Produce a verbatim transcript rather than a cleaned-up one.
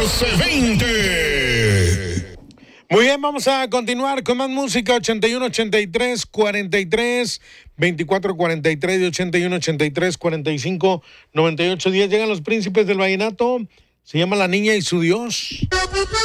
doce veinte. Muy bien, vamos a continuar con más música. ochenta y uno, ochenta y tres, cuarenta y tres, veinticuatro, cuarenta y tres, de ochenta y uno, ochenta y tres, cuarenta y cinco, noventa y ocho, diez. Llegan los príncipes del vallenato. Se llama La Niña y su Dios.